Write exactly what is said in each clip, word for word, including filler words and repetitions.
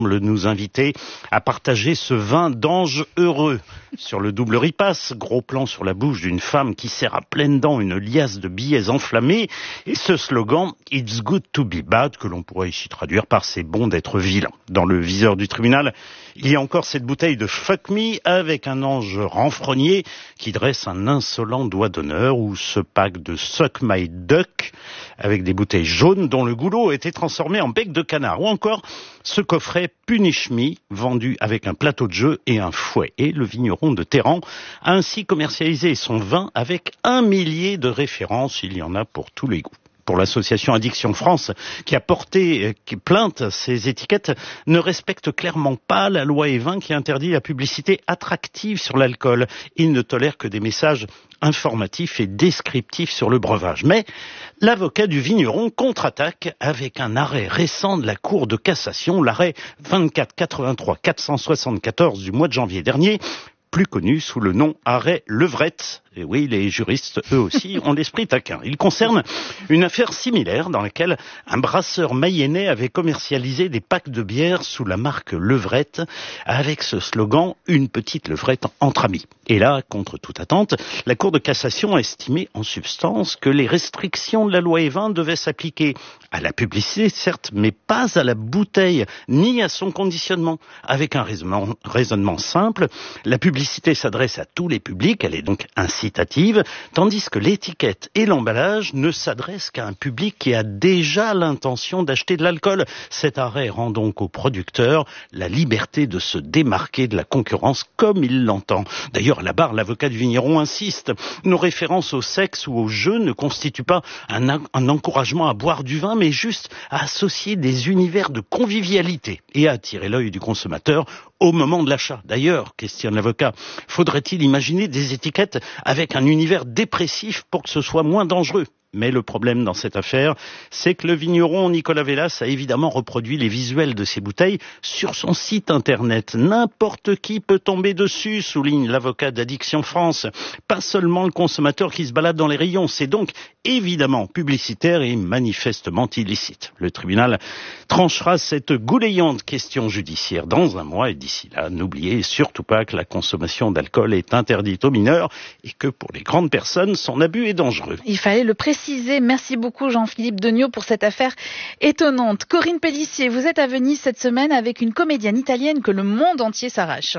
nous inviter à partager ce vin d'ange heureux. Sur le double ripasse, gros plan sur la bouche d'une femme qui serre à pleines dents une liasse de billets enflammés et ce slogan « It's good to be bad » que l'on pourrait ici traduire par « C'est bon d'être vilain ». Dans le viseur du tribunal, il y a encore cette bouteille de Fuck Me avec un ange renfrogné qui dresse un insolent doigt d'honneur ou ce pack de Suck My Duck avec des bouteilles jaunes dont le goulot a été transformé en bec de canard ou encore ce coffret Punish Me vendu avec un plateau de jeu et un fouet. Et le vigneron de Téhéran a ainsi commercialisé son vin avec un millier de références. Il y en a pour tous les goûts. Pour l'association Addiction France, qui a porté plainte, ces étiquettes ne respectent clairement pas la loi E vingt qui interdit la publicité attractive sur l'alcool. Il ne tolère que des messages informatifs et descriptifs sur le breuvage. Mais l'avocat du vigneron contre-attaque avec un arrêt récent de la Cour de cassation, l'arrêt vingt-quatre quatre-vingt-trois quatre cent soixante-quatorze du mois de janvier dernier, plus connu sous le nom arrêt Levrette. Et oui, les juristes, eux aussi, ont l'esprit taquin. Il concerne une affaire similaire dans laquelle un brasseur mayennais avait commercialisé des packs de bière sous la marque Levrette avec ce slogan « Une petite levrette entre amis ». Et là, contre toute attente, la Cour de cassation a estimé en substance que les restrictions de la loi E vingt devaient s'appliquer à la publicité, certes, mais pas à la bouteille, ni à son conditionnement. Avec un raisonnement, raisonnement simple, la publicité s'adresse à tous les publics, elle est donc incitative, tandis que l'étiquette et l'emballage ne s'adressent qu'à un public qui a déjà l'intention d'acheter de l'alcool. Cet arrêt rend donc au producteur la liberté de se démarquer de la concurrence comme il l'entend. D'ailleurs, à la barre, l'avocat du vigneron insiste. Nos références au sexe ou au jeu ne constituent pas un, un encouragement à boire du vin, mais juste à associer des univers de convivialité et à attirer l'œil du consommateur au moment de l'achat. D'ailleurs, questionne l'avocat, faudrait-il imaginer des étiquettes avec un univers dépressif pour que ce soit moins dangereux ? Mais le problème dans cette affaire, c'est que le vigneron Nicolas Vellas a évidemment reproduit les visuels de ces bouteilles sur son site internet. N'importe qui peut tomber dessus, souligne l'avocat d'Addiction France. Pas seulement le consommateur qui se balade dans les rayons, c'est donc évidemment publicitaire et manifestement illicite. Le tribunal tranchera cette goulayante question judiciaire dans un mois et d'ici là, n'oubliez surtout pas que la consommation d'alcool est interdite aux mineurs et que pour les grandes personnes, son abus est dangereux. Il fallait le préciser. Merci beaucoup Jean-Philippe Degnaud pour cette affaire étonnante. Corinne Pellissier, vous êtes à Venise cette semaine avec une comédienne italienne que le monde entier s'arrache.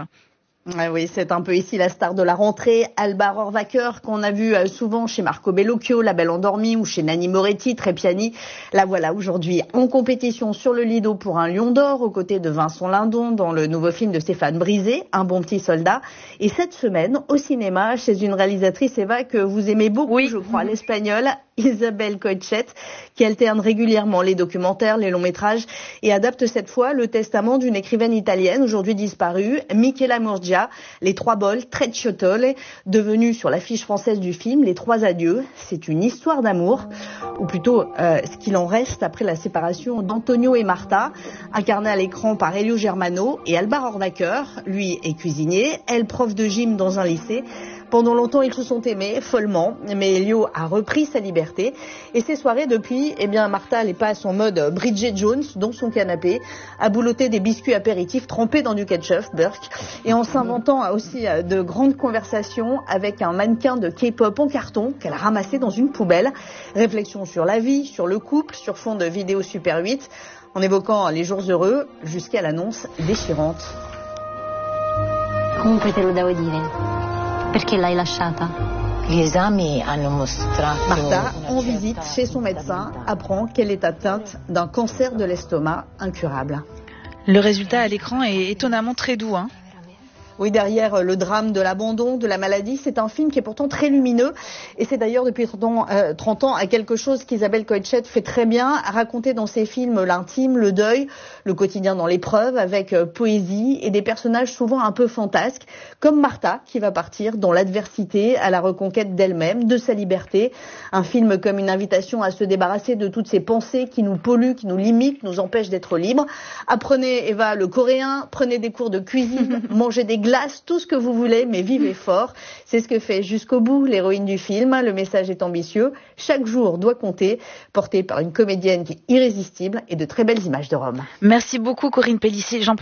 Ah oui, c'est un peu ici la star de la rentrée, Alba Rohrwacher, qu'on a vu souvent chez Marco Bellocchio, La Belle Endormie, ou chez Nanni Moretti, Trepiani. La voilà aujourd'hui en compétition sur le Lido pour un Lion d'Or, aux côtés de Vincent Lindon, dans le nouveau film de Stéphane Brisé, Un bon petit soldat. Et cette semaine, au cinéma, chez une réalisatrice, Eva, que vous aimez beaucoup, oui. Je crois, l'espagnole, Isabel Coixet, qui alterne régulièrement les documentaires, les longs métrages, et adapte cette fois le testament d'une écrivaine italienne, aujourd'hui disparue, Michela Murgia. Les trois bols, Trecciotole, devenus sur l'affiche française du film Les Trois Adieux. C'est une histoire d'amour, ou plutôt euh, ce qu'il en reste après la séparation d'Antonio et Marta, incarné à l'écran par Elio Germano, et Alba Rohrwacher, lui est cuisinier, elle prof de gym dans un lycée. Pendant longtemps, ils se sont aimés, follement, mais Elio a repris sa liberté. Et ces soirées, depuis, eh bien, Martha, elle est pas à son mode Bridget Jones, dans son canapé, à boulotter des biscuits apéritifs trempés dans du ketchup, Burke, et en s'inventant aussi de grandes conversations avec un mannequin de K-pop en carton qu'elle a ramassé dans une poubelle. Réflexion sur la vie, sur le couple, sur fond de vidéo Super huit, en évoquant les jours heureux, jusqu'à l'annonce déchirante. Comunque te lo devo dire. Perché l'hai lasciata? Gli esami hanno mostrato... Martha, en visite chez son médecin, apprend qu'elle est atteinte d'un cancer de l'estomac incurable. Le résultat à l'écran est étonnamment très doux, hein. Oui, derrière le drame de l'abandon, de la maladie, c'est un film qui est pourtant très lumineux. Et c'est d'ailleurs depuis trente ans à quelque chose qu'Isabelle Coixet fait très bien, à raconter dans ses films l'intime, le deuil, le quotidien dans l'épreuve, avec poésie et des personnages souvent un peu fantasques, comme Martha, qui va partir dans l'adversité à la reconquête d'elle-même, de sa liberté. Un film comme une invitation à se débarrasser de toutes ces pensées qui nous polluent, qui nous limitent, nous empêchent d'être libres. Apprenez, Eva, le coréen, prenez des cours de cuisine, mangez des glaces, tout ce que vous voulez, mais vivez fort. C'est ce que fait jusqu'au bout l'héroïne du film. Le message est ambitieux. Chaque jour doit compter, porté par une comédienne qui est irrésistible et de très belles images de Rome. Merci beaucoup Corinne Pellissier. Jean